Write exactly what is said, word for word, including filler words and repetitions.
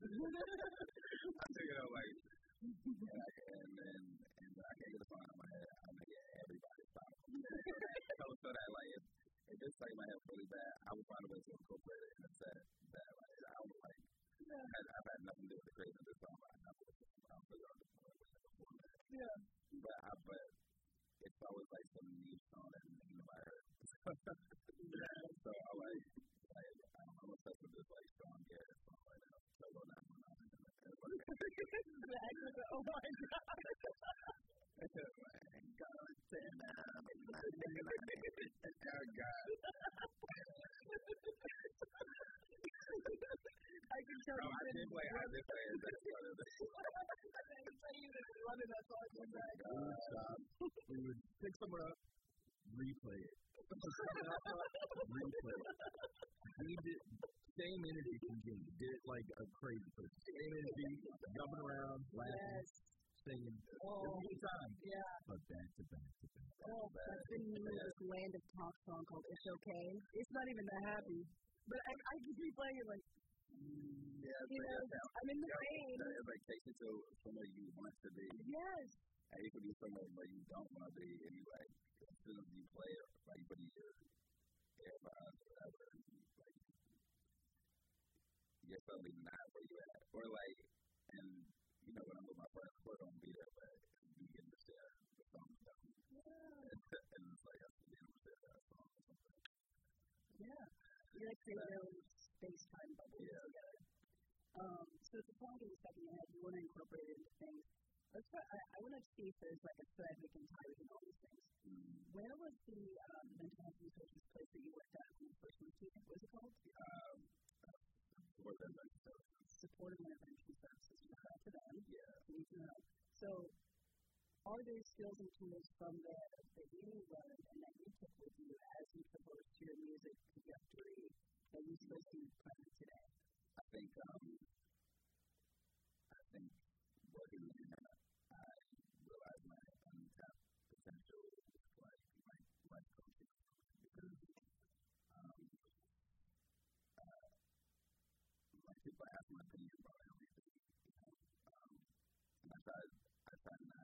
I took it out like, and, I, and then and I can't get a song out of my head. I'm gonna get everybody stop. so, so that like if, if this like my head really bad, I would find a way to incorporate it in a set that like I was like yeah. I've, I've had nothing to do with the creation of this song. I have to I'm figure out the before that. Yeah. But I but it's always like some new song that nobody heard. yeah. So I like like I'm obsessed with this like Sean Garrett song right now. So go down on that. Oh my god. Oh god. I can tell no, you. I did play. I did play. That's one of the. I can tell you that running that song from that. We would pick someone up, replay it, replay it. We did same energy continue. Did it like a crazy person. Same energy, jumping around, laughing, yes. singing. Oh, every time. Yeah. But back to back to back. Oh, that's been this Land of Talk song called It's Okay. It's not even that happy. But I, I can keep playing it like, yeah, you know, yeah, I'm in the rain. It like takes you to somewhere you want to be. Yes. And you can be somewhere where you don't want to be. And you like, as soon as you play it, like you put your AirPods or whatever, like, you're suddenly not where you at. Or like, and you know, when I'm with my friends, we're going to be there, but we get to share the song with them. Yeah. And it's like, I'm going to share that song or something. Yeah. You like create your own space-time bubble yeah. together. Um, so if the song gets stuck in your head, you want to incorporate it into things. Let's try, I, I want to see if there's like a thread we can tie between all these things. Mm. Where was the um, mental health resources place that you worked at when you first moved to? What was it called? Um, uh, supportive intervention services. Supportive intervention services. Shout out to them. Yeah. Need to know. So, are there skills and tools from there that you learned and that you took with you as you traversed your music trajectory that you still see present today? I think, um, I think working there, I realized my untapped potential with like my life coaching because, um, uh, like people ask my opinion about everything, you know, um, and I tried